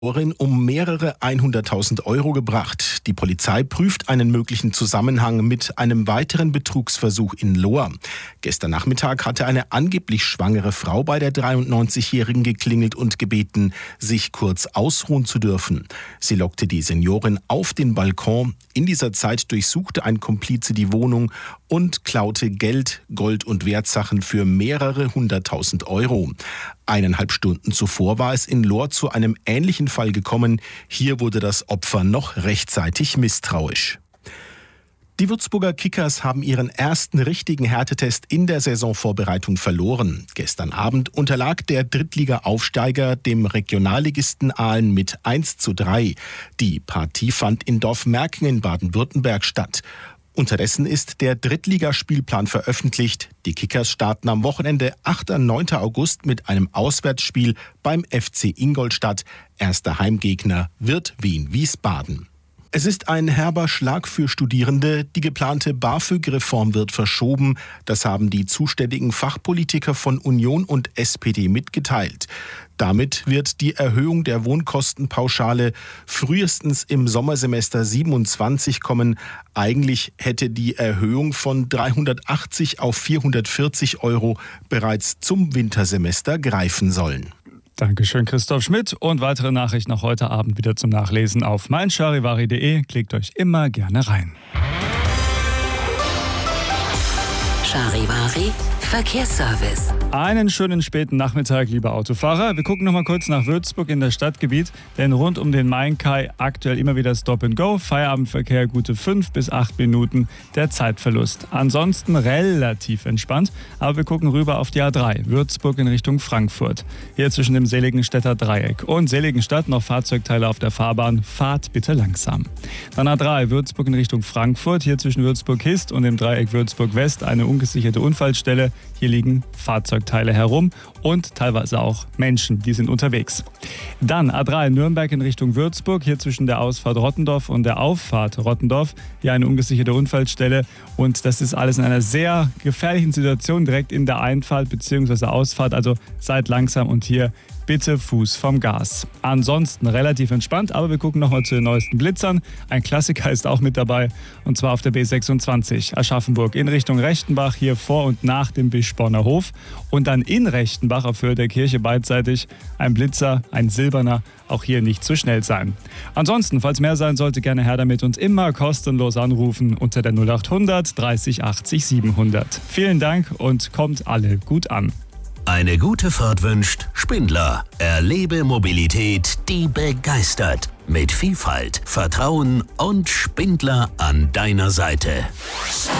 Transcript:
Um mehrere 100.000 Euro gebracht. Die Polizei prüft einen möglichen Zusammenhang mit einem weiteren Betrugsversuch in Lohr. Gestern Nachmittag hatte eine angeblich schwangere Frau bei der 93-Jährigen geklingelt und gebeten, sich kurz ausruhen zu dürfen. Sie lockte die Seniorin auf den Balkon. In dieser Zeit durchsuchte ein Komplize die Wohnung und klaute Geld, Gold und Wertsachen für mehrere 100.000 Euro. 1,5 Stunden zuvor war es in Lohr zu einem ähnlichen Fall gekommen. Hier wurde das Opfer noch rechtzeitig misstrauisch. Die Würzburger Kickers haben ihren ersten richtigen Härtetest in der Saisonvorbereitung verloren. Gestern Abend unterlag der Drittliga-Aufsteiger dem Regionalligisten Aalen mit 1:3. Die Partie fand in Dorfmerken in Baden-Württemberg statt. Unterdessen ist der Drittligaspielplan veröffentlicht. Die Kickers starten am Wochenende 8. und 9. August mit einem Auswärtsspiel beim FC Ingolstadt. Erster Heimgegner wird Wien-Wiesbaden. Es ist ein herber Schlag für Studierende. Die geplante BAföG-Reform wird verschoben. Das haben die zuständigen Fachpolitiker von Union und SPD mitgeteilt. Damit wird die Erhöhung der Wohnkostenpauschale frühestens im Sommersemester 27 kommen. Eigentlich hätte die Erhöhung von 380 auf 440 Euro bereits zum Wintersemester greifen sollen. Dankeschön, Christoph Schmidt. Und weitere Nachrichten noch heute Abend wieder zum Nachlesen auf meincharivari.de. Klickt euch immer gerne rein. Charivari Verkehrsservice. Einen schönen späten Nachmittag, liebe Autofahrer. Wir gucken noch mal kurz nach Würzburg in das Stadtgebiet, denn rund um den Main-Kai aktuell immer wieder Stop and Go. Feierabendverkehr gute 5 bis 8 Minuten, der Zeitverlust. Ansonsten relativ entspannt, aber wir gucken rüber auf die A3, Würzburg in Richtung Frankfurt. Hier zwischen dem Seligenstädter Dreieck und Seligenstadt noch Fahrzeugteile auf der Fahrbahn. Fahrt bitte langsam. Dann A3, Würzburg in Richtung Frankfurt. Hier zwischen Würzburg-Hist und dem Dreieck Würzburg-West eine ungesicherte Unfallstelle. Hier liegen Fahrzeugteile herum und teilweise auch Menschen, die sind unterwegs. Dann A3 Nürnberg in Richtung Würzburg, hier zwischen der Ausfahrt Rottendorf und der Auffahrt Rottendorf, hier eine ungesicherte Unfallstelle und das ist alles in einer sehr gefährlichen Situation direkt in der Einfahrt bzw. Ausfahrt, also seid langsam und hier bitte Fuß vom Gas. Ansonsten relativ entspannt, aber wir gucken nochmal zu den neuesten Blitzern. Ein Klassiker ist auch mit dabei und zwar auf der B26 Aschaffenburg in Richtung Rechtenbach, hier vor und nach dem Bischborner Hof und dann in Rechtenbach auf Höhe der Kirche beidseitig ein Blitzer, ein silberner, auch hier nicht zu schnell sein. Ansonsten, falls mehr sein sollte, gerne her damit und immer kostenlos anrufen unter der 0800 30 80 700. Vielen Dank und kommt alle gut an. Eine gute Fahrt wünscht Spindler. Erlebe Mobilität, die begeistert. Mit Vielfalt, Vertrauen und Spindler an deiner Seite.